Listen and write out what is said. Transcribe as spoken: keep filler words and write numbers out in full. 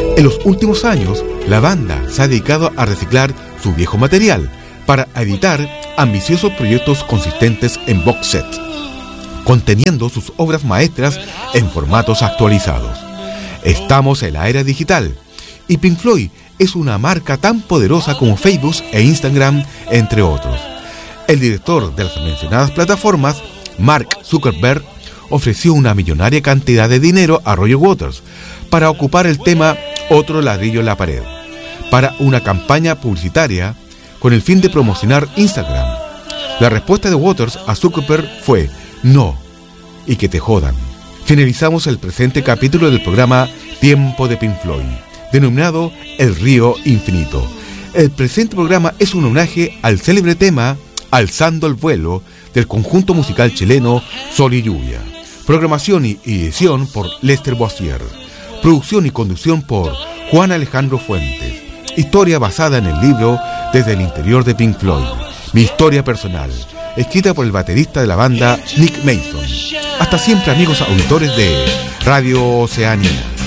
En los últimos años, la banda se ha dedicado a reciclar su viejo material para editar ambiciosos proyectos consistentes en box set, conteniendo sus obras maestras en formatos actualizados. Estamos en la era digital y Pink Floyd es una marca tan poderosa como Facebook e Instagram, entre otros. El director de las mencionadas plataformas, Mark Zuckerberg, ofreció una millonaria cantidad de dinero a Roger Waters para ocupar el tema Otro ladrillo en la pared, para una campaña publicitaria con el fin de promocionar Instagram. La respuesta de Waters a Zuckerberg fue no, y que te jodan. Finalizamos el presente capítulo del programa Tiempo de Pink Floyd, denominado El Río Infinito. El presente programa es un homenaje al célebre tema Alzando el vuelo del conjunto musical chileno Sol y Lluvia. Programación y edición por Lester Boissier. Producción y conducción por Juan Alejandro Fuentes. Historia basada en el libro Desde el interior de Pink Floyd, mi historia personal, escrita por el baterista de la banda Nick Mason. Hasta siempre, amigos auditores de Radio Oceanía.